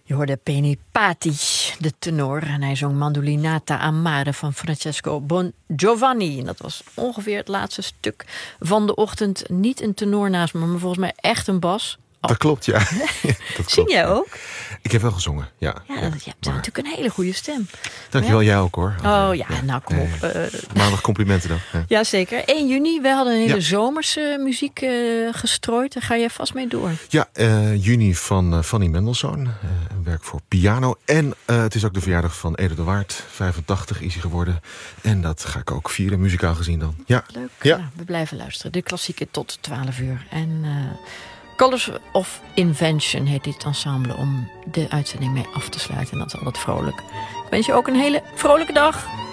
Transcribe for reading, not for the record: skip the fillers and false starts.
Je hoorde Penipati, de tenor. En hij zong Mandolinata Amare van Francesco Bongiovanni. En dat was ongeveer het laatste stuk van de ochtend. Niet een tenor naast me, maar volgens mij echt een bas. Oh. Dat klopt, ja. Zing jij ook? Ik heb wel gezongen, ja. Ja, je hebt natuurlijk een hele goede stem. Dankjewel, jij ook hoor. Oh ja, nou kom op. Maandag complimenten dan. Ja, zeker. 1 juni, we hadden een hele zomerse muziek gestrooid. Daar ga jij vast mee door. Ja, juni van Fanny Mendelssohn. Werk voor piano. En het is ook de verjaardag van Ede de Waard. 85 is hij geworden. En dat ga ik ook vieren, muzikaal gezien dan. Ja. Leuk. Ja. Nou, we blijven luisteren. De klassieke tot 12 uur. En Colors of Invention heet dit ensemble om de uitzending mee af te sluiten. En dat is altijd vrolijk. Ik wens je ook een hele vrolijke dag.